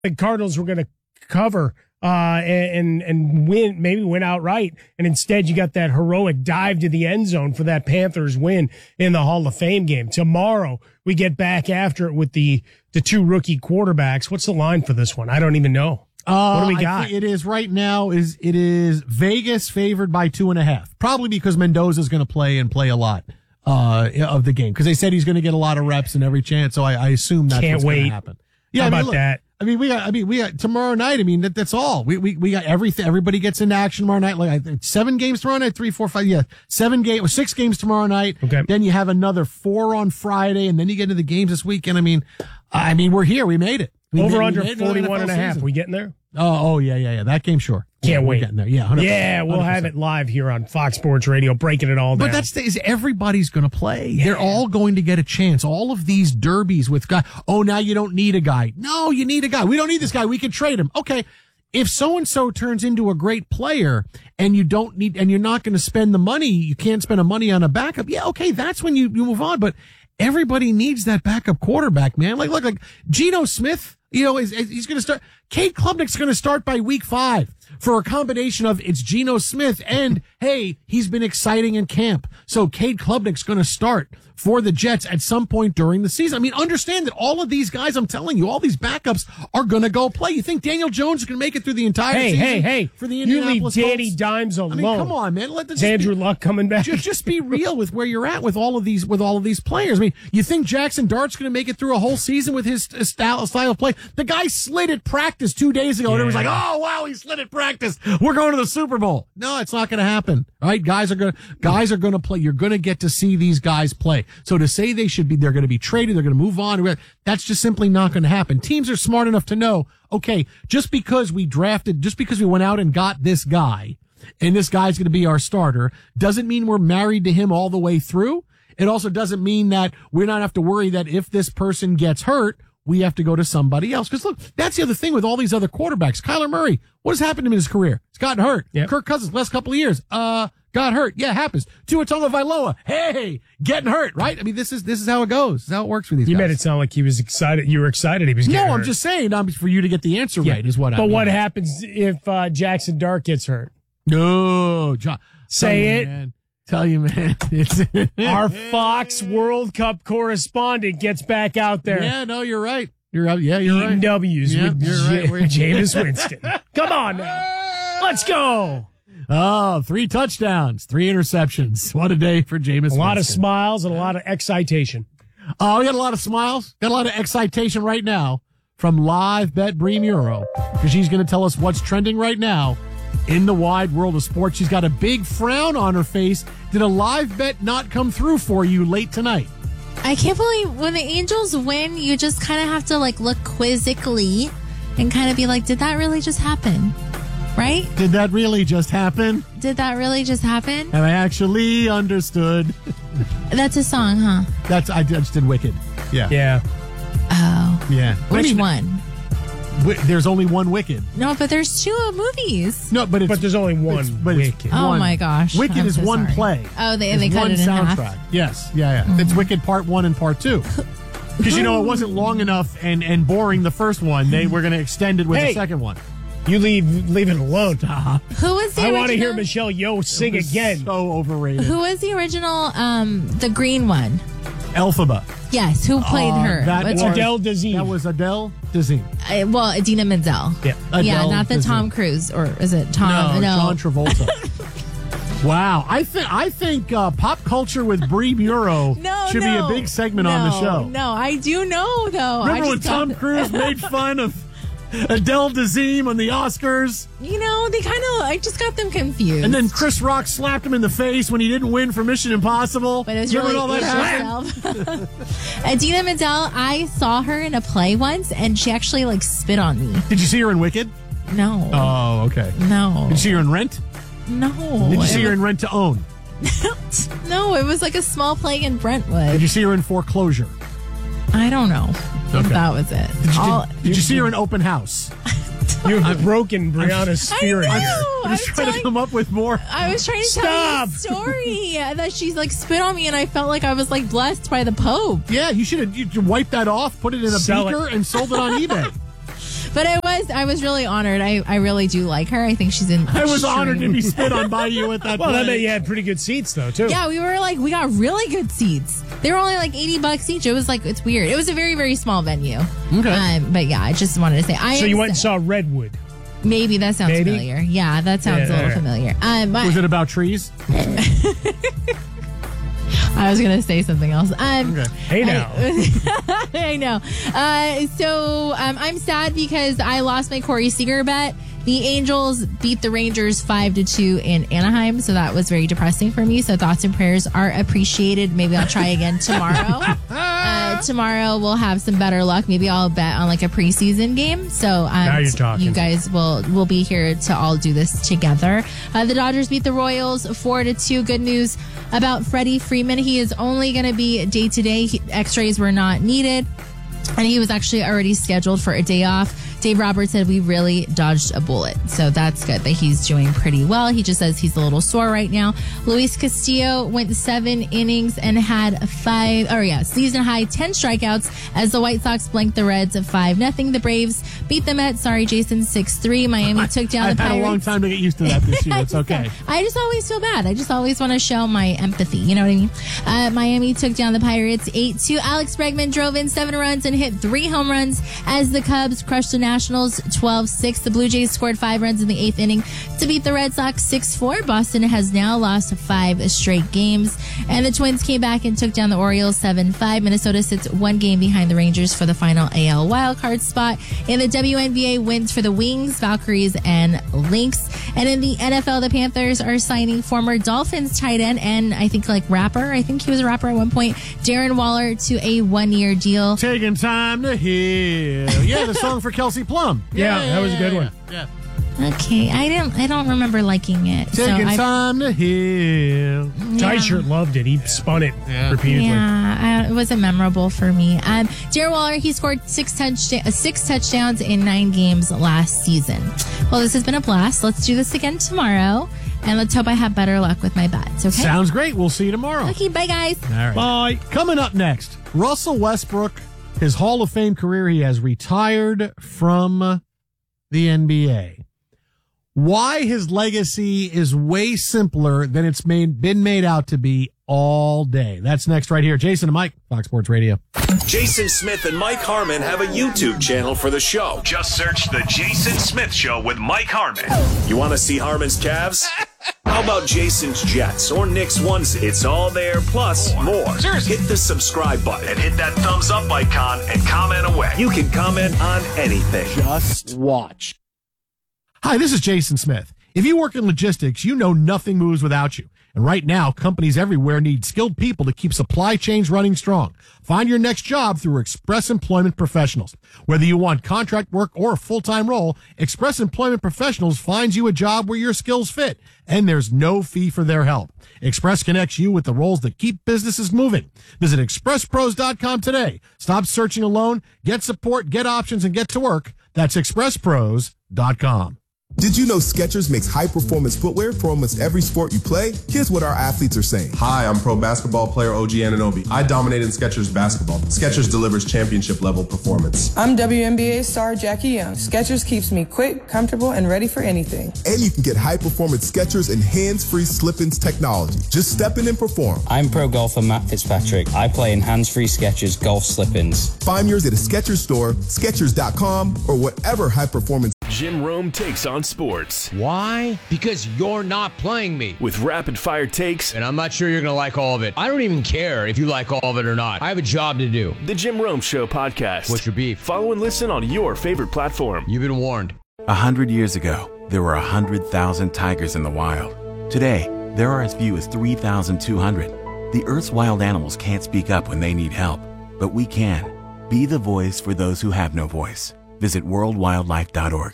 the Cardinals were going to cover and win, maybe win outright. And instead, you got that heroic dive to the end zone for that Panthers win in the Hall of Fame game. Tomorrow, we get back after it with the two rookie quarterbacks. What's the line for this one? I don't even know. What do we got? It is right now it is Vegas favored by 2.5. Probably because Mendoza's going to play a lot of the game because they said he's going to get a lot of reps in every chance. So I assume that's what's going to happen. Yeah, How about that? We got tomorrow night. That's all. We got everything. Everybody gets into action tomorrow night. Like 7 games tomorrow night, 3, 4, 5. Yeah, 6 games tomorrow night. Okay. Then you have another 4 on Friday, and then you get into the games this weekend. We're here. We made it. Over under 41.5. We getting there? Oh, yeah. That game, sure. Can't wait. We're getting there. Yeah, 100%. Yeah, we'll 100%. have it live here on Fox Sports Radio, breaking it all down. But everybody's going to play. Yeah. They're all going to get a chance. All of these derbies with guys. Oh, now you don't need a guy. No, you need a guy. We don't need this guy. We can trade him. Okay. If so-and-so turns into a great player and you don't need, and you're not going to spend the money, you can't spend the money on a backup. Yeah, okay. That's when you move on. But everybody needs that backup quarterback, man. Look, Geno Smith, he's going to start. Cade Klubnik's going to start by week 5 for a combination of it's Geno Smith and, hey, he's been exciting in camp. So Cade Klubnik's going to start for the Jets at some point during the season. Understand that all of these guys, I'm telling you, all these backups are going to go play. You think Daniel Jones is going to make it through the entire season? Hey. For the Indianapolis You leave Danny Colts? Dimes alone. Come on, man. Is Andrew Luck coming back? Just be real with where you're at with all of these players. You think Jackson Dart's going to make it through a whole season with his style of play? The guy slid at practice 2 days ago, and it was like, oh wow, he slid at practice. We're going to the Super Bowl. No, it's not going to happen. All right, guys are going to play. You're going to get to see these guys play. So to say they're going to be traded, they're going to move on, that's just simply not going to happen. Teams are smart enough to know, okay, just because we went out and got this guy, and this guy's going to be our starter, doesn't mean we're married to him all the way through. It also doesn't mean that we're not have to worry that if this person gets hurt, we have to go to somebody else. Because look, that's the other thing with all these other quarterbacks. Kyler Murray, what has happened to him in his career? He's gotten hurt. Yep. Kirk Cousins, last couple of years, got hurt. Yeah, it happens. Tua Tagovailoa, hey, getting hurt, right? This is how it goes. This is how it works for these guys. You made it sound like he was excited. You were excited he was getting hurt. No, I'm just saying, for you to get the answer right is what I mean. But what happens if Jackson Dart gets hurt? No, John. Say it. Man. Tell you, man. Our Fox World Cup correspondent gets back out there. Yeah, no, you're right. You're right. Yeah, you're right. W's with Jameis Winston. Come on now. Let's go. Oh, 3 touchdowns, 3 interceptions. What a day for Jameis Winston. A lot of smiles and a lot of excitation. We got a lot of smiles. Got a lot of excitation right now from Live Bet Bree Muro, because she's going to tell us what's trending right now in the wide world of sports. She's got a big frown on her face. Did a live bet not come through for you late tonight? I can't believe when the Angels win, you just kind of have to look quizzically and kind of be like, did that really just happen? Right? Did that really just happen? Did that really just happen? Have I actually understood? That's a song, huh? I just did Wicked. Yeah. Yeah. Oh. Yeah. Which one? There's only one Wicked. No, but there's 2 movies. No, but there's only one Wicked. Oh my gosh. Wicked is one play. Oh, they cut one it in soundtrack. half. Yes. Yeah. Mm-hmm. It's Wicked Part 1 and Part 2. Because it wasn't long enough and boring the first one. They were going to extend it with the second one. You leave it alone. Who was the original? I want to hear Michelle Yeoh sing again. So overrated. Who was the original, the green one? Elphaba. Yes, who played her? That's Adele Dazeem. That was Adele Dazeem. Idina Menzel. Yeah. Adele not the Dazeem. Tom Cruise, or is it Tom? No. John Travolta. Wow. I think pop culture with Bree Muro should be a big segment on the show. No, I do know, though. Remember when Tom Cruise made fun of Adele Dazeem on the Oscars? I just got them confused. And then Chris Rock slapped him in the face when he didn't win for Mission Impossible. But it was really all that happened? Idina Menzel, I saw her in a play once, and she actually spit on me. Did you see her in Wicked? No. Oh, okay. No. Did you see her in Rent? No. Did you see her in Rent to Own? No, it was a small play in Brentwood. Did you see her in Foreclosure? I don't know. If that was it. Did you see her in Open House? You've broken Brianna's spirit here. I'm just trying to come up with more. I was trying to tell you a story that she's spit on me, and I felt like I was blessed by the Pope. Yeah, you should have wiped that off, put it in a beaker, and sold it on eBay. But I was really honored. I really do like her. I think she's in. I was honored to be spit on by you at that Well, that play. meant you had pretty good seats, though, too. Yeah, we got really good seats. They were only like $80 each. It was like, it's weird. It was a very, very small venue. Okay. But yeah, I just wanted to say. So you went and saw Redwood. Maybe that sounds Maybe? familiar. Yeah, that sounds a little alright. familiar. Was it about trees? I was going to say something else. Okay. Hey, now. I know. So I'm sad because I lost my Corey Seager bet. The Angels beat the Rangers 5-2 in Anaheim, so that was very depressing for me. So thoughts and prayers are appreciated. Maybe I'll try again tomorrow. Tomorrow we'll have some better luck. Maybe I'll bet on like a preseason game. So Now you're talking. you guys will be here to all do this together. The Dodgers beat the Royals 4-2. Good news about Freddie Freeman. He is only going to be day to day. X-rays were not needed. And he was actually already scheduled for a day off. Dave Roberts said we really dodged a bullet. So that's good that he's doing pretty well. He just says he's a little sore right now. Luis Castillo went 7 innings and had season high 10 strikeouts as the White Sox blanked the Reds 5-0. The Braves beat the Mets. Sorry, Jason, 6-3. Miami took down the Pirates. I've had a long time to get used to that this year. It's okay. I just always feel bad. I just always want to show my empathy. You know what I mean? Miami took down the Pirates 8-2. Alex Bregman drove in 7 runs and hit 3 home runs as the Cubs crushed the Nationals 12-6. The Blue Jays scored 5 runs in the 8th inning to beat the Red Sox 6-4. Boston has now lost 5 straight games. And the Twins came back and took down the Orioles 7-5. Minnesota sits 1 game behind the Rangers for the final AL wildcard spot. In the WNBA, wins for the Wings, Valkyries, and Lynx. And in the NFL, the Panthers are signing former Dolphins tight end and I think rapper. I think he was a rapper at one point. Darren Waller to a 1-year deal. Taking time to heal. Yeah, the song for Kelsey Plum. Yeah, that was a good one. Yeah. Okay, I don't remember liking it. Taking time to heal. Tight Shirt loved it. He spun it repeatedly. Yeah, it wasn't memorable for me. Darren Waller, he scored 6 touchdowns in 9 games last season. Well, this has been a blast. Let's do this again tomorrow, and let's hope I have better luck with my bets. Okay. Sounds great. We'll see you tomorrow. Okay, bye guys. All right. Bye. Coming up next, Russell Westbrook, his Hall of Fame career, he has retired from the NBA. Why his legacy is way simpler than it's been made out to be all day. That's next right here. Jason and Mike, Fox Sports Radio. Jason Smith and Mike Harmon have a YouTube channel for the show. Just search The Jason Smith Show with Mike Harmon. You want to see Harmon's calves? How about Jason's Jets or Nick's onesie? It's all there, plus more. Seriously. Hit the subscribe button and hit that thumbs up icon and comment away. You can comment on anything. Just watch. Hi, this is Jason Smith. If you work in logistics, you know nothing moves without you. And right now, companies everywhere need skilled people to keep supply chains running strong. Find your next job through Express Employment Professionals. Whether you want contract work or a full-time role, Express Employment Professionals finds you a job where your skills fit, and there's no fee for their help. Express connects you with the roles that keep businesses moving. Visit expresspros.com today. Stop searching alone, get support, get options, and get to work. That's expresspros.com. Did you know Skechers makes high-performance footwear for almost every sport you play? Here's what our athletes are saying. Hi, I'm pro basketball player OG Anunoby. I dominate in Skechers basketball. Skechers delivers championship-level performance. I'm WNBA star Jackie Young. Skechers keeps me quick, comfortable, and ready for anything. And you can get high-performance Skechers and hands-free slip-ins technology. Just step in and perform. I'm pro golfer Matt Fitzpatrick. I play in hands-free Skechers golf slip-ins. Find yours at a Skechers store, Skechers.com, or whatever high-performance. Jim Rome takes on sports. Why? Because you're not playing me. With rapid-fire takes. And I'm not sure you're going to like all of it. I don't even care if you like all of it or not. I have a job to do. The Jim Rome Show podcast. What's your beef? Follow and listen on your favorite platform. You've been warned. 100 years ago, there were 100,000 tigers in the wild. Today, there are as few as 3,200. The Earth's wild animals can't speak up when they need help, but we can. Be the voice for those who have no voice. Visit worldwildlife.org.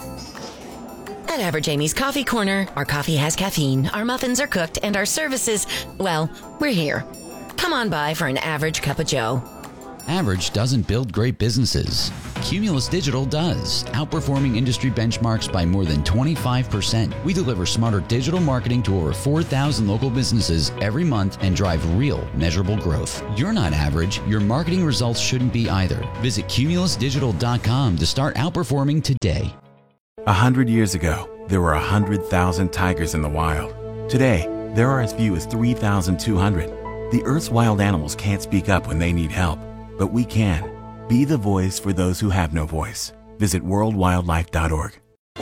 At Average Amy's Coffee Corner, our coffee has caffeine, our muffins are cooked, and our services, well, we're here. Come on by for an average cup of joe. Average doesn't build great businesses. Cumulus Digital does, outperforming industry benchmarks by more than 25%. We deliver smarter digital marketing to over 4,000 local businesses every month and drive real, measurable growth. You're not average. Your marketing results shouldn't be either. Visit cumulusdigital.com to start outperforming today. 100 years ago, there were 100,000 tigers in the wild. Today, there are as few as 3,200. The Earth's wild animals can't speak up when they need help, but we can. Be the voice for those who have no voice. Visit worldwildlife.org.